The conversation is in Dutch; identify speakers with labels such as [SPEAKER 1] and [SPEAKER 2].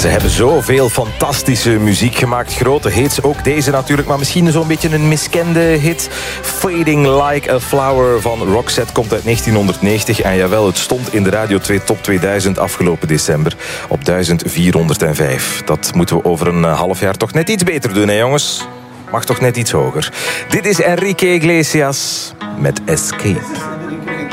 [SPEAKER 1] Ze hebben zoveel fantastische muziek gemaakt. Grote hits, ook deze natuurlijk. Maar misschien zo'n beetje een miskende hit. Fading Like a Flower van Roxette komt uit 1990. En jawel, het stond in de Radio 2 Top 2000 afgelopen december op 1405. Dat moeten we over een half jaar toch net iets beter doen, hè jongens? Mag toch net iets hoger. Dit is Enrique Iglesias met Escape.